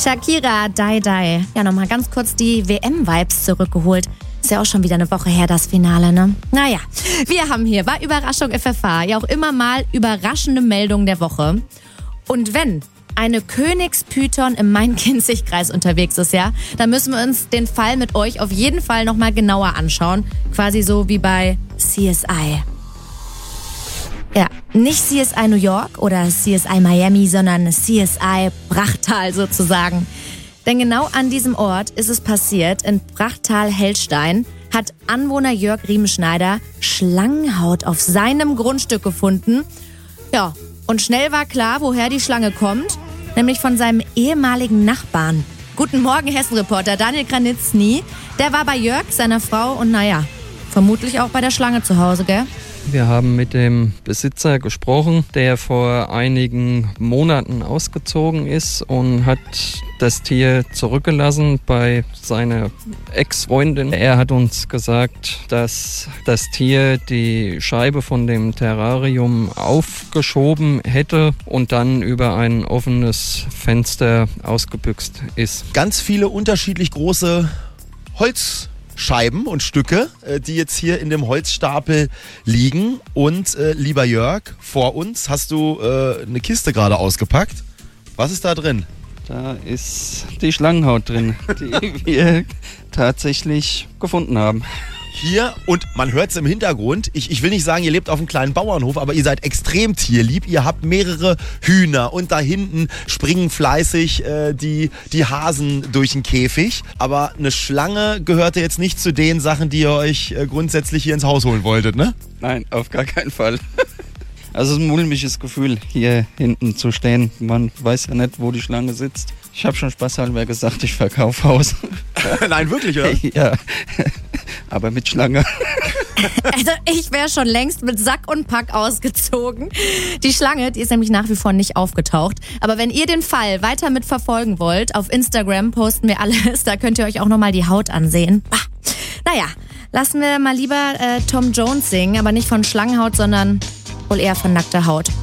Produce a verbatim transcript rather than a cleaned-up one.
Shakira, Die Die. Ja, nochmal ganz kurz die W M-Vibes zurückgeholt. Ist ja auch schon wieder eine Woche her, das Finale, ne? Naja, wir haben hier bei Überraschung F F H ja auch immer mal überraschende Meldungen der Woche. Und wenn eine Königspython im Main-Kinzig-Kreis unterwegs ist, ja, dann müssen wir uns den Fall mit euch auf jeden Fall nochmal genauer anschauen. Quasi so wie bei C S I. Ja, nicht C S I New York oder C S I Miami, sondern C S I Brachtal sozusagen. Denn genau an diesem Ort ist es passiert. In Brachtal-Hellstein hat Anwohner Jörg Riemenschneider Schlangenhaut auf seinem Grundstück gefunden. Ja, und schnell war klar, woher die Schlange kommt. Nämlich von seinem ehemaligen Nachbarn. Guten Morgen, Hessen-Reporter Daniel Kranitzny. Der war bei Jörg, seiner Frau und naja, vermutlich auch bei der Schlange zu Hause, gell? Wir haben mit dem Besitzer gesprochen, der vor einigen Monaten ausgezogen ist und hat das Tier zurückgelassen bei seiner Ex-Freundin. Er hat uns gesagt, dass das Tier die Scheibe von dem Terrarium aufgeschoben hätte und dann über ein offenes Fenster ausgebüxt ist. Ganz viele unterschiedlich große Holz Scheiben und Stücke, die jetzt hier in dem Holzstapel liegen. Und äh, lieber Jörg, vor uns hast du äh, eine Kiste gerade ausgepackt. Was ist da drin? Da ist die Schlangenhaut drin, die wir tatsächlich gefunden haben. Hier, und man hört es im Hintergrund, ich, ich will nicht sagen, ihr lebt auf einem kleinen Bauernhof, aber ihr seid extrem tierlieb. Ihr habt mehrere Hühner und da hinten springen fleißig äh, die, die Hasen durch den Käfig. Aber eine Schlange gehörte jetzt nicht zu den Sachen, die ihr euch äh, grundsätzlich hier ins Haus holen wolltet, ne? Nein, auf gar keinen Fall. Also es ist ein mulmiges Gefühl, hier hinten zu stehen. Man weiß ja nicht, wo die Schlange sitzt. Ich habe schon spaßhalber gesagt, ich verkaufe Haus. Nein, wirklich, oder? Ja, aber mit Schlange. Also ich wäre schon längst mit Sack und Pack ausgezogen. Die Schlange, die ist nämlich nach wie vor nicht aufgetaucht. Aber wenn ihr den Fall weiter mitverfolgen wollt, auf Instagram posten wir alles. Da könnt ihr euch auch nochmal die Haut ansehen. Ah, naja, lassen wir mal lieber äh, Tom Jones singen, aber nicht von Schlangenhaut, sondern wohl eher von nackter Haut.